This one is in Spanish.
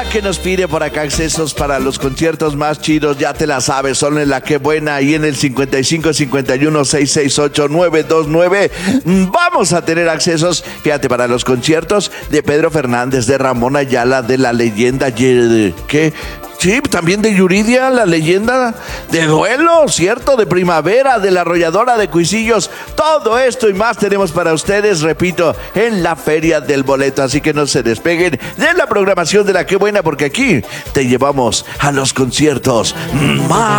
que nos pide por acá accesos para los conciertos más chidos, ya te la sabes, son en La Qué Buena y en el 55 51 668 929. Vamos a tener accesos, fíjate, para los conciertos de Pedro Fernández, de Ramón Ayala, de La Leyenda, ¿qué? Sí, también de Yuridia, La Leyenda, de Duelo, ¿cierto? De Primavera, de La Arrolladora, de Cuisillos. Todo esto y más tenemos para ustedes, repito, en la Feria del Boleto. Así que no se despeguen de la programación de La Qué Buena, porque aquí te llevamos a los conciertos más